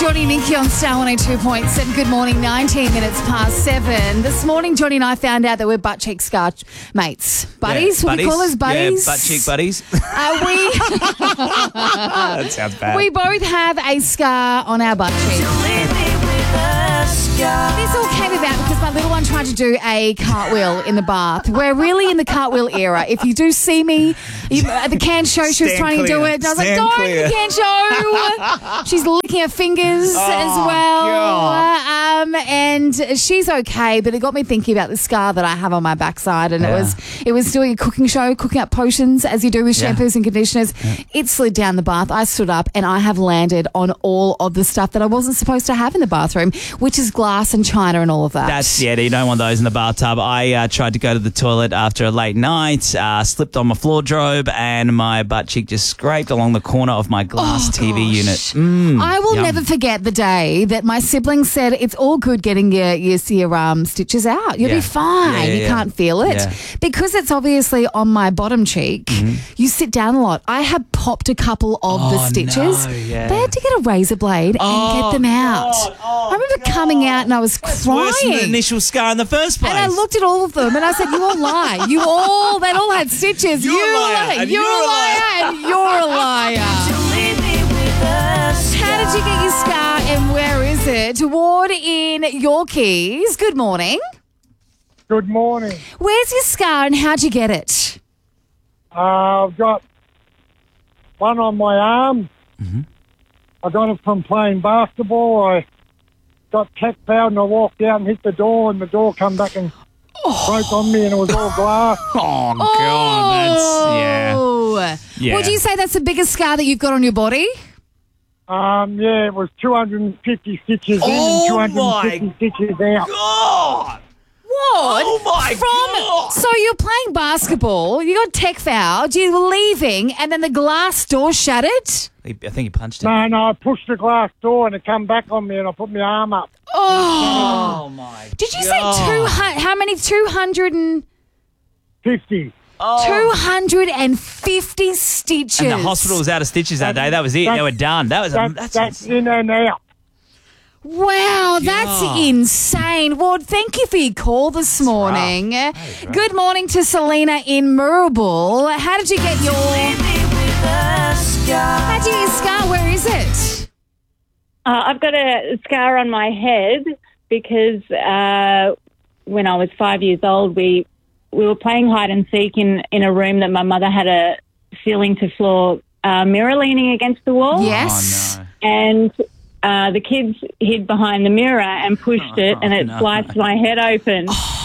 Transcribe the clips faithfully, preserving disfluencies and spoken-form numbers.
Johnny Nikki on Star one oh two point seven. Good morning, nineteen minutes past seven. This morning, Johnny and I found out that we're butt cheek scar mates. Buddies? Yeah, What do we call us, buddies? Yeah, butt cheek buddies. Uh, we, That sounds bad. we both have a scar on our butt cheek. This all came about because my little one tried to do a cartwheel in the bath. We're really in the cartwheel era. If you do see me, you, at the can show, she was Stand trying to do clear. it. And I was Stand like, don't, clear. the can show. She's licking her fingers as well. God. Um, and she's okay, but it got me thinking about the scar that I have on my backside. And Yeah. it was it was doing a cooking show, cooking up potions, as you do with Yeah. shampoos and conditioners. It slid down the bath. I stood up and I have landed on all of the stuff that I wasn't supposed to have in the bathroom, which is glass and china and all of that. That's, yeah, you don't want those in the bathtub. I uh, tried to go to the toilet after a late night, uh, slipped on my floor robe, and my butt cheek just scraped along the corner of my glass Oh, T V gosh. unit. Mm, I will yum. never forget the day that my siblings said it's all good getting your your, your um, stitches out. You'll Yeah. be fine. Yeah, yeah, you yeah. can't feel it. Yeah. Because it's obviously on my bottom cheek, you sit down a lot. I have popped a couple of the Oh, stitches. no, yeah. They had to get a razor blade and Oh, get them out. God. Oh, I remember coming out and I was It's crying. worse than the initial scar in the first place. And I looked at all of them and I said, you all lie. You all, they all had stitches. You're a you liar, and You're, you're a a liar. liar. And you're a liar. How did you get your scar and where is it? Ward in Yorkies. Good morning. Good morning. Where's your scar and how'd you get it? Uh, I've got one on my arm. Mm-hmm. I got it from playing basketball. I got tech fouled and I walked out and hit the door, and the door come back and broke on me, and it was all glass. Oh, God, that's, yeah. Oh. Yeah. Would you say that's the biggest scar that you've got on your body? Um, yeah, it was two hundred fifty stitches in Oh, and two hundred fifty my stitches out. God! What? Oh, my From, God. So you're playing basketball, you got tech fouled, you were leaving, and then the glass door shattered? He- I think he punched him. No, no, I pushed the glass door and it come back on me, and I put my arm up. Oh. Oh, my Did you God. say two hundred? How many? two hundred and... fifty. Oh. two hundred fifty stitches. And the hospital was out of stitches that day. That was it. They were done. That was a, That, that's, that's insane. in and out. Wow, that's God. insane. Ward, thank you for your call this morning. rough. That is rough. Good morning to Selena in Murrabul. How did you get your... How did you get your scar? Where is it? Uh, I've got a scar on my head because uh, when I was five years old, we we were playing hide and seek in, in a room that my mother had a ceiling to floor uh, mirror leaning against the wall. Yes. Oh, no. And uh, the kids hid behind the mirror and pushed it, and it no. sliced my head open.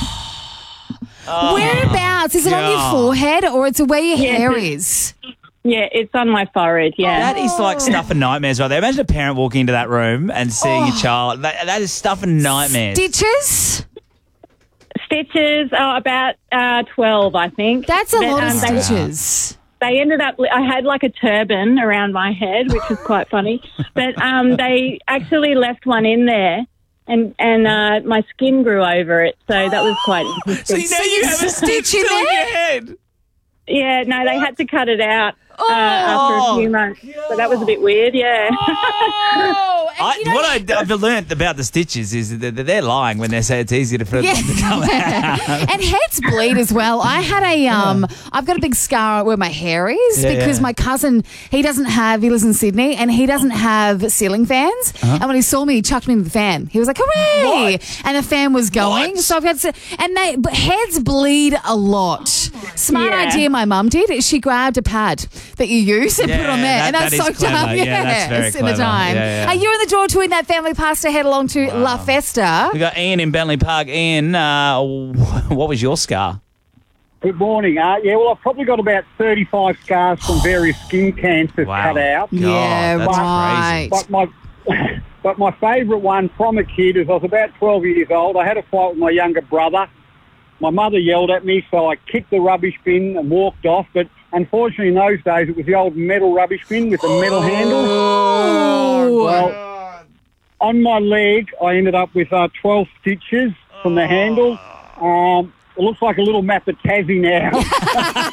Oh, Whereabouts? Is it on your God. forehead or it's where your Yes, hair it- is? Yeah, it's on my forehead, yeah. That is like stuff and nightmares right there. Imagine a parent walking into that room and seeing Oh. your child. That, that is stuff and nightmares. Stitches? Stitches, oh, about uh, twelve, I think. That's a But, lot of um, they- stitches. They ended up, I had like a turban around my head, which was quite funny. But um, they actually left one in there, and, and uh, my skin grew over it. So that was quite So interesting. now you have a stitch Stitch in still in there? your head. Yeah, no, they had to cut it out uh, Oh, after a few months. So that was a bit weird, yeah. Oh, and I, you know- what I, I've learnt about the stitches is that they're lying when they say it's easy to for Yeah. them to come out. And heads bleed as well. I had a um I've got a big scar where my hair is Yeah, because yeah. my cousin, he doesn't have he lives in Sydney and he doesn't have ceiling fans. Uh-huh. And when he saw me, he chucked me into the fan. He was like, hooray! And the fan was going. What? So I've got to, and they but heads bleed a lot. Smart Yeah. idea my mum did. She grabbed a pad that you use and put it on there. Yeah, and that- that's that is soaked up. clever. Yeah, that's very Yes, in the clever. time. Yeah, yeah. Are you in the draw to win that family pass to head along to La Festa? We got Ian in Bentley Park. Ian, uh, what was your scar? Good morning. Uh, yeah, well, I've probably got about thirty-five scars from various skin cancers Wow. cut out. God, Yeah, that's right. crazy. But my, but my favourite one from a kid is I was about twelve years old. I had a fight with my younger brother. My mother yelled at me, so I kicked the rubbish bin and walked off. But unfortunately, in those days, it was the old metal rubbish bin with the metal handle. Oh. Well, on my leg, I ended up with uh, twelve stitches from the handle. Um, it looks like a little map of Tassie now.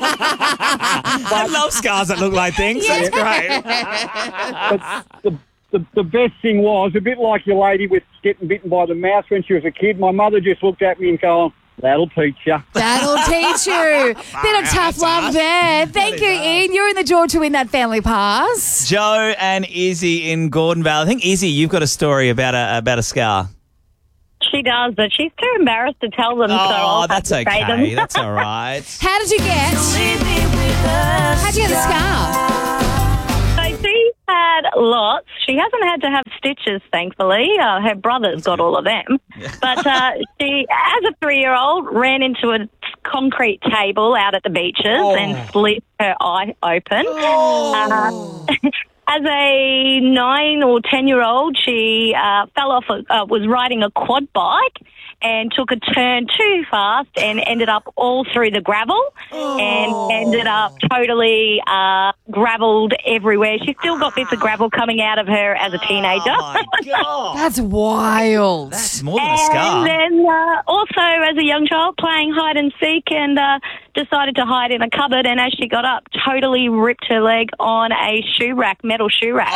I love scars that look like things. That's great. But the, the, the best thing was, a bit like your lady with getting bitten by the mouse when she was a kid, my mother just looked at me and gone, that'll teach you. That'll teach you. Bit of tough love there. Thank you, Ian. You're in the draw to win that family pass. Joe and Izzy in Gordonvale. I think, Izzy, you've got a story about a about a scar. She does, but she's too embarrassed to tell them. so Oh, I'll that's have to say okay. them. That's all right. How did you get? How'd you get the scar? So she had lots. She hasn't had to have stitches, thankfully. Uh, her brother's got all of them. But uh, she, as a three-year-old, ran into a concrete table out at the beaches Oh. and slit her eye open. Oh. Uh, as a nine or ten-year-old, she uh, fell off, a, uh, was riding a quad bike and took a turn too fast and ended up all through the gravel and ended up totally uh, gravelled everywhere. She's still got bits of gravel coming out of her as a teenager. Oh, my God. That's wild. That's more than a scar. And then uh, also as a young child playing hide and seek and uh, decided to hide in a cupboard, and as she got up, totally ripped her leg on a shoe rack, metal shoe rack.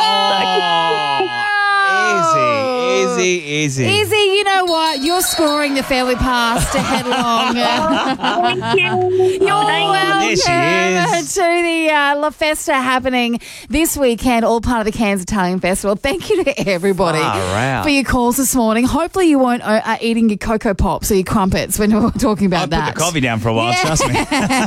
Oh, easy, easy, easy. Easy, you know what? You're scoring the family pass to head along. Thank you. You're welcome There she is. to the uh, La Festa happening this weekend, all part of the Cairns Italian Festival. Thank you to everybody Far out. for your calls this morning. Hopefully you weren't uh, uh, eating your Cocoa Pops or your crumpets when we were talking about I'd that. put the coffee down for a while, Yeah. trust me.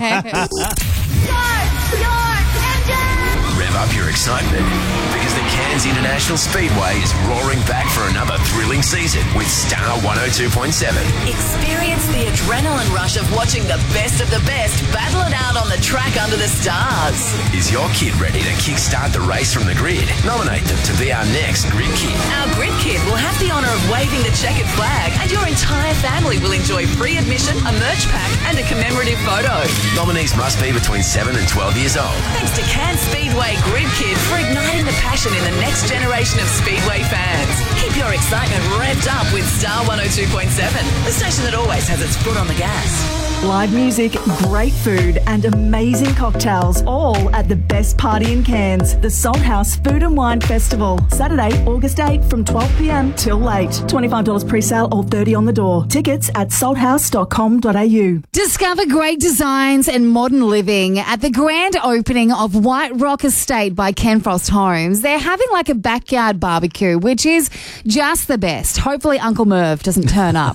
Rev up your excitement because the Cairns International Speedway is roaring back for another thrilling season with Star one oh two point seven. Experience the adrenaline rush of watching the best of the best battle it out on the track under the stars. Is your kid ready to kickstart the race from the grid? Nominate them to be our next Grid Kid. Our Grid Kid will have the honour of waving the checkered flag, and your entire family will enjoy free admission, a merch pack, and a commemorative photo. Nominees must be between seven and twelve years old. Thanks to Cairns Speedway Grid Kid for igniting the passion in the next generation of Speedway fans. Keep your excitement revved up with Star one oh two point seven, the station that always has its foot on the gas. Live music, great food and amazing cocktails, all at the best party in Cairns, the Salt House Food and Wine Festival. Saturday, August eighth from twelve p m till late. twenty-five dollars pre-sale or thirty dollars on the door. Tickets at salthouse dot com dot a u. Discover great designs and modern living at the grand opening of White Rock Estate by Ken Frost Homes. They're having like a backyard barbecue, which is just the best. Hopefully Uncle Merv doesn't turn up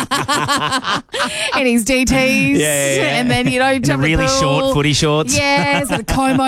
in his D Ts. Yeah, yeah, yeah. And then, you know, In the jump the really pool. short footy shorts. Yes, and a comb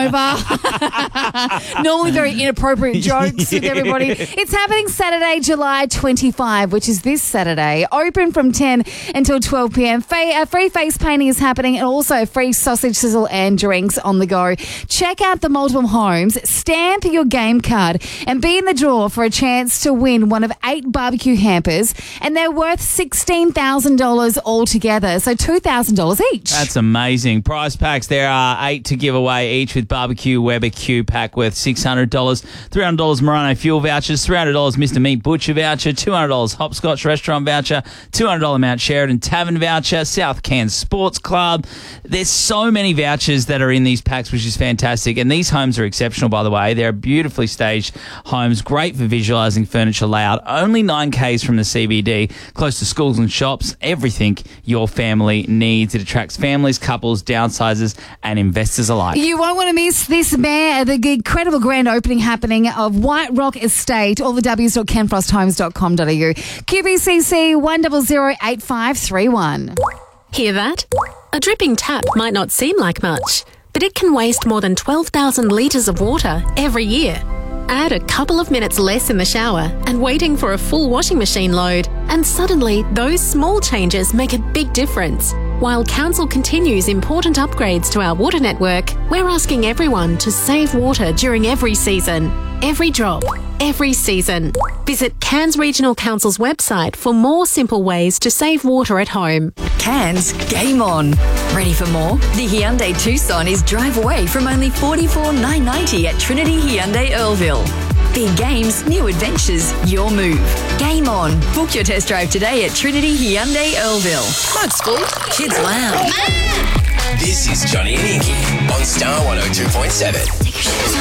over. Normally very inappropriate jokes with everybody. It's happening Saturday, July twenty-fifth, which is this Saturday. Open from ten until twelve p m. Fa- uh, free face painting is happening and also free sausage sizzle and drinks on the go. Check out the multiple homes, stamp your game card and be in the draw for a chance to win one of eight barbecue hampers, and they're worth sixteen thousand dollars altogether. So two thousand dollars each. That's amazing. Prize packs, there are eight to give away each with barbecue Weber Q pack worth six hundred dollars, three hundred dollars Morano fuel vouchers, three hundred dollars Mister Meat Butcher voucher, two hundred dollars Hopscotch restaurant voucher, two hundred dollars Mount Sheridan Tavern voucher, South Cairns Sports Club. There's so many vouchers that are in these packs, which is fantastic. And these homes are exceptional, by the way. They're beautifully staged homes, great for visualising furniture layout, only nine kays from the C B D, close to schools and shops, everything your family needs. It attracts families, couples, downsizers, and investors alike. You won't want to miss this, man. The incredible grand opening happening of White Rock Estate. All the w's dot ken frost homes dot com dot a u. Q B C C one zero zero eight five three one. Hear that? A dripping tap might not seem like much, but it can waste more than twelve thousand litres of water every year. Add a couple of minutes less in the shower and waiting for a full washing machine load, and suddenly those small changes make a big difference. While Council continues important upgrades to our water network, we're asking everyone to save water during every season. Every drop, every season. Visit Cairns Regional Council's website for more simple ways to save water at home. Cairns, game on. Ready for more? The Hyundai Tucson is drive away from only forty-four thousand nine hundred ninety dollars at Trinity Hyundai Earlville. Big games, new adventures, your move. Game on. Book your test drive today at Trinity Hyundai Earlville. Not school, kids loud. This is Johnny and Inky on Star one oh two point seven.